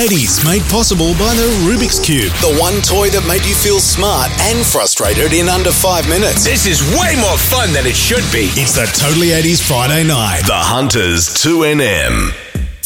80s made possible by the Rubik's Cube. The one toy that made you feel smart and frustrated in under 5 minutes. This is way more fun than it should be. It's the Totally 80s Friday night. The Hunters 2NM.